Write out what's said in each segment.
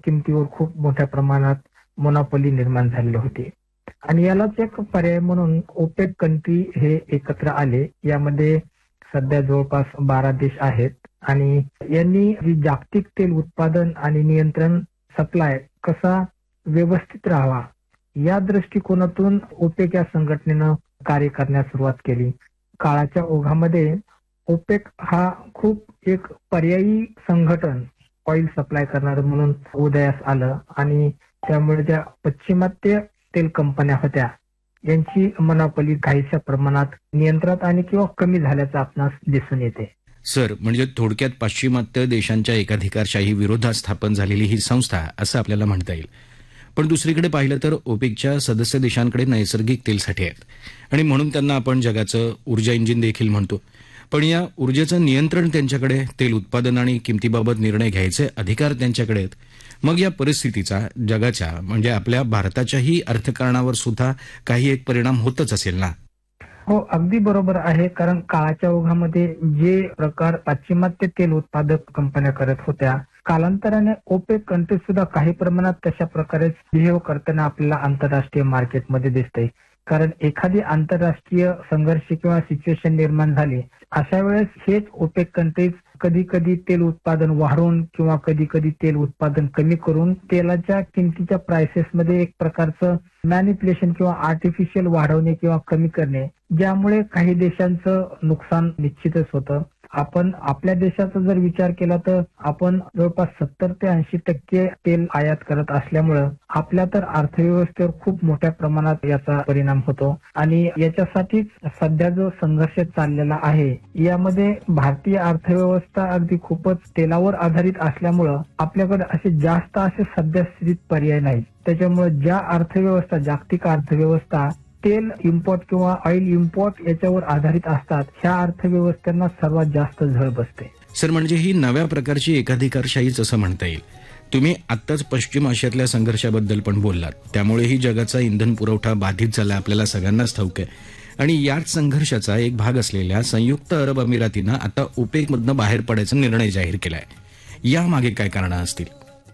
किमतीवर खूप मोठ्या प्रमाणात मोनोपोली निर्माण झालेली होती. आणि यालाच एक पर्याय म्हणून ओपेक कंट्री हे एकत्र आले. यामध्ये सध्या जवळपास 12 देश आहेत आणि यांनी जी जागतिक तेल उत्पादन आणि नियंत्रण सप्लाय कसा व्यवस्थित राहावा या दृष्टिकोनातून ओपेक या संघटनेनं कार्य करण्यास सुरुवात केली. काळाच्या ओघामध्ये ओपेक हा खूप एक पर्यायी संघटन ऑइल सप्लाय करणार म्हणून उदयास आलं आणि त्यामुळे ज्या पश्चिमात्य तेल कंपन्या होत्या यांची मोनोपोली काहीशा प्रमाणात नियंत्रणात आणि किंवा कमी झाल्याचं आपणास दिसून येते. सर, म्हणजे थोडक्यात पाश्चिमात्य देशांच्या एकाधिकारशाही विरोधात स्थापन झालेली ही संस्था असं आपल्याला म्हणता येईल. पण दुसरीकडे पाहिलं तर ओपेकच्या सदस्य देशांकडे नैसर्गिक तेलसाठे आहेत आणि म्हणून त्यांना आपण जगाचं ऊर्जा इंजिन देखील म्हणतो. पण या ऊर्जेचं नियंत्रण त्यांच्याकडे, तेल उत्पादन आणि किमतीबाबत निर्णय घ्यायचे अधिकार त्यांच्याकडे आहेत. मग या परिस्थितीचा जगाच्या म्हणजे आपल्या भारताच्याही अर्थकारणावर सुद्धा काही एक परिणाम होतच असेल ना? हो, अगदी बरोबर आहे. कारण काळाच्या ओघामध्ये जे प्रकार पाश्चिमात्य तेल उत्पादक कंपन्या करत होत्या, कालांतराने ओपेक कंट्री सुद्धा काही प्रमाणात तशा प्रकारेच बिहेव करताना आपल्याला आंतरराष्ट्रीय मार्केटमध्ये दिसते. कारण एखादी आंतरराष्ट्रीय संघर्ष किंवा सिच्युएशन निर्माण झाली, अशा वेळेस हेच ओपेक कंट्रीज कधी कधी तेल उत्पादन वाढवून किंवा कधी कधी तेल उत्पादन कमी करून तेलाच्या किमतीच्या प्राइसेसमध्ये एक प्रकारचं मॅनिप्युलेशन किंवा आर्टिफिशियल वाढवणे किंवा कमी करणे, ज्यामुळे काही देशांचं नुकसान निश्चितच होतं. आपण आपल्या देशाचा जर विचार केला तर आपण जवळपास 70 ते 80% तेल आयात करत असल्यामुळं आपल्या तर अर्थव्यवस्थेवर खूप मोठ्या प्रमाणात याचा परिणाम होतो. आणि याच्यासाठीच सध्या जो संघर्ष चाललेला आहे यामध्ये भारतीय अर्थव्यवस्था अगदी खूपच तेलावर आधारित असल्यामुळं आपल्याकडे असे सध्या स्थितीत पर्याय नाही. त्याच्यामुळे ज्या अर्थव्यवस्था, जागतिक अर्थव्यवस्था तेल इम्पोर्ट किंवा ऑइल इम्पोर्ट याच्यावर आधारित असतात, ह्या अर्थव्यवस्थांना सर्वात जास्त झळ बसते. सर, म्हणजे ही नव्या प्रकारची एकाधिकारशाहीच असं म्हणता येईल. तुम्ही आत्ताच पश्चिम आशियातल्या संघर्षाबद्दल पण बोललात. त्यामुळेही जगाचा इंधन पुरवठा बाधित झाला, आपल्याला सगळ्यांनाच ठाऊक आहे. आणि याच संघर्षाचा एक भाग असलेल्या संयुक्त अरब अमिरातीनं आता ओपेकमधनं बाहेर पडायचा निर्णय जाहीर केलाय. यामागे काय कारणं असतील?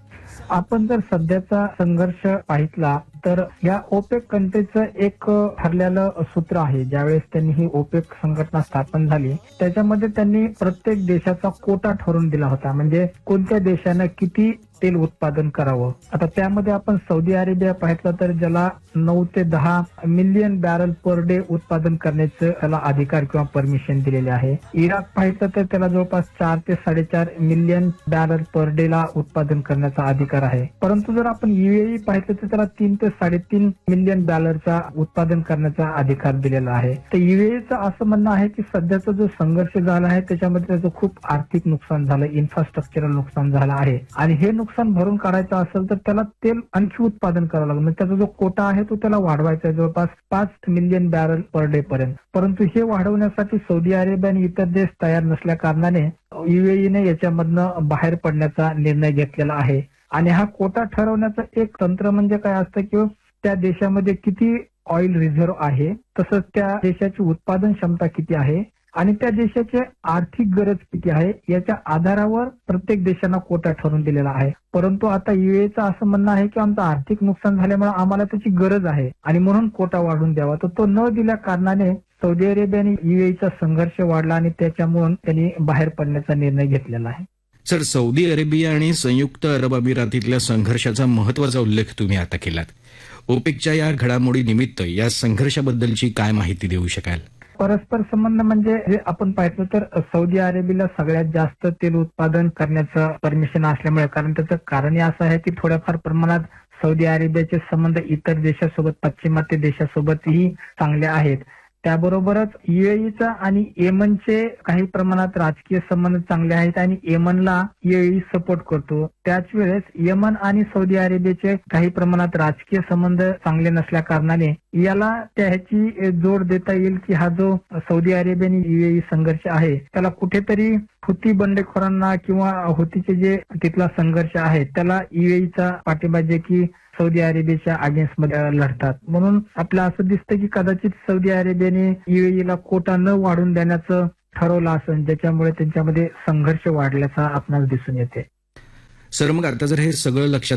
आपण जर सध्याचा संघर्ष पाहितला तर या ओपेक कंट्रीचं एक ठरलेलं सूत्र आहे. ज्यावेळेस त्यांनी ही ओपेक संघटना स्थापन झाली त्याच्यामध्ये त्यांनी प्रत्येक देशाचा कोटा ठरवून दिला होता, म्हणजे कोणत्या देशानं किती तेल उत्पादन करावं. आता त्यामध्ये आपण सौदी अरेबिया पाहितलं तर ज्याला 9 ते 10 मिलियन बॅरल पर डे उत्पादन करण्याचं त्याला अधिकार किंवा परमिशन दिलेले आहे. इराक पाहितलं तर त्याला जवळपास 4 ते 4.5 मिलियन बॅरल पर डे ला उत्पादन करण्याचा अधिकार आहे. परंतु जर आपण युएई पाहितलं तर त्याला 3 ते 3.5 मिलियन बॅरलचा उत्पादन करण्याचा अधिकार दिलेला आहे. तर युएईचं असं म्हणणं आहे की सध्याचा जो संघर्ष झाला आहे त्याच्यामध्ये त्याचं खूप आर्थिक नुकसान झालं, इन्फ्रास्ट्रक्चरल नुकसान झालं आहे आणि हे नुकसान भरून काढायचं असेल तर त्याला तेल आणखी उत्पादन करावं लागेल. म्हणजे त्याचा जो कोटा आहे तो त्याला वाढवायचा आहे जवळपास 5 मिलियन बॅरल पर डे पर्यंत. परंतु हे वाढवण्यासाठी सौदी अरेबिया आणि इतर देश तयार नसल्या कारणाने युएईने याच्यामधनं बाहेर पडण्याचा निर्णय घेतलेला आहे. आणि हा कोटा ठरवण्याचं एक तंत्र म्हणजे काय असतं की त्या देशामध्ये किती ऑइल रिझर्व्ह आहे, तसंच त्या देशाची उत्पादन क्षमता किती आहे आणि त्या देशाची आर्थिक गरज किती आहे याच्या आधारावर प्रत्येक देशांना कोटा ठरवून दिलेला आहे. परंतु आता युएईचं असं म्हणणं आहे की आमचं आर्थिक नुकसान झाल्यामुळे आम्हाला त्याची गरज आहे आणि म्हणून कोटा वाढवून द्यावा. तर तो न दिल्या कारणाने सौदी अरेबिया आणि युएईचा संघर्ष वाढला आणि त्याच्यामुळे त्यांनी बाहेर पडण्याचा निर्णय घेतलेला आहे. सर, सौदी अरेबिया आणि संयुक्त अरब अमिरातीतल्या संघर्षाचा महत्वाचा उल्लेख तुम्ही आता केलात. ओपेकच्या या घडामोडी निमित्त या संघर्षाबद्दलची काय माहिती देऊ शकाल? परस्पर संबंध म्हणजे जे आपण पाहिलं तर सौदी अरेबियाला सगळ्यात जास्त तेल उत्पादन करण्याचं परमिशन असल्यामुळे, कारण त्याचं कारण हे असं आहे की थोड्याफार प्रमाणात सौदी अरेबियाचे संबंध इतर देशासोबत, पश्चिमात्य देशासोबतही चांगले आहेत. त्याबरोबरच युएईचा आणि येमनचे काही प्रमाणात राजकीय संबंध चांगले आहेत आणि येमनला युएई सपोर्ट करतो. त्याच वेळेस येमन आणि सौदी अरेबियाचे काही प्रमाणात राजकीय संबंध चांगले नसल्या कारणाने याला ह्याची जोड देता येईल की हा जो सौदी अरेबिया आणि युएई संघर्ष आहे त्याला कुठेतरी हुती बंडखोरांना किंवा हुतीचे जे तिथला संघर्ष आहे त्याला युएईचा पाठिंबा जे की सौदी अरेबियाच्या अगेन्स्ट मध्ये लढतात. म्हणून आपल्याला असं दिसतं की कदाचित सौदी अरेबियाने युएईला कोटा न वाढून देण्याचं ठरवलं असेल, ज्याच्यामुळे त्यांच्यामध्ये संघर्ष वाढल्याचा आपणास दिसून येते. सर, मग आता जर हे सगळं लक्षात